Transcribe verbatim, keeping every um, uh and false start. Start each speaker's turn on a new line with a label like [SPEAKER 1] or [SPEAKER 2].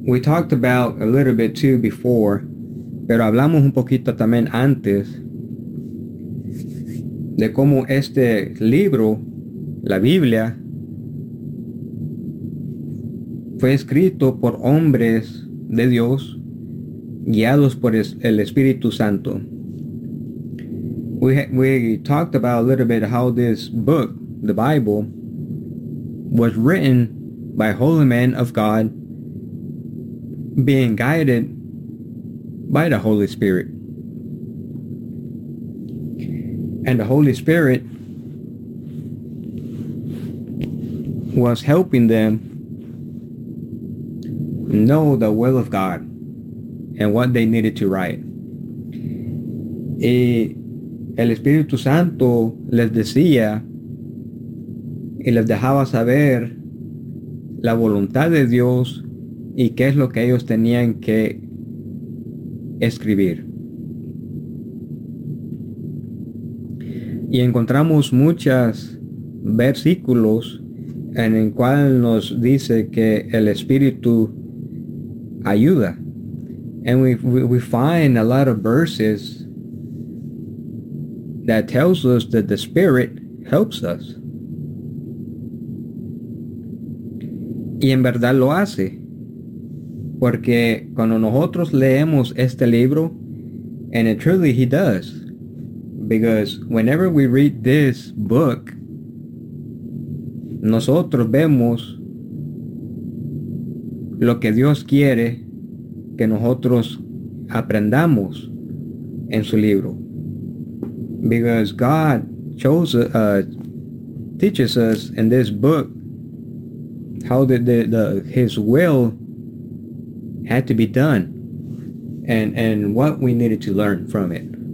[SPEAKER 1] we talked about a little bit too before, pero hablamos un poquito también antes de cómo este libro, la Biblia, fue escrito por hombres de Dios guiados por el Espíritu Santo. We, we talked about a little bit how this book, the Bible, was written by holy men of God, being guided by the Holy Spirit. And the Holy Spirit was helping them know the will of God and what they needed to write. Y el Espíritu Santo les decía y les dejaba saber la voluntad de Dios y qué es lo que ellos tenían que escribir. Y encontramos muchos versículos en el cual nos dice que el Espíritu ayuda. And we, we, we find a lot of verses that tells us that the Spirit helps us. Y en verdad lo hace. Porque cuando nosotros leemos este libro, and it truly he does, because whenever we read this book, nosotros vemos lo que Dios quiere que nosotros aprendamos en su libro. Because God chose, uh, teaches us in this book how the, the, the His will had to be done and, and what we needed to learn from it.